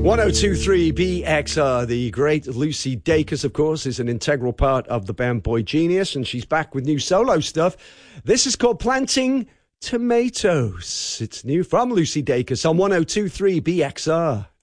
1023 BXR. The great Lucy Dacus, of course, is an integral part of the band Boy Genius, and she's back with new solo stuff. This is called Planting Tomatoes. It's new from Lucy Dacus on 1023 BXR.